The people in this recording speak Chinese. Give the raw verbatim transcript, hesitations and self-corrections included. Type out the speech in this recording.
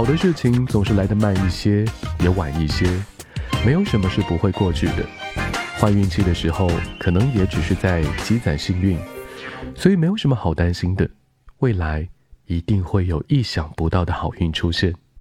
好的事情总是来得慢一些，也晚一些，没有什么是不会过去的。换运气的时候，可能也只是在积攒幸运，所以没有什么好担心的。未来一定会有意想不到的好运出现。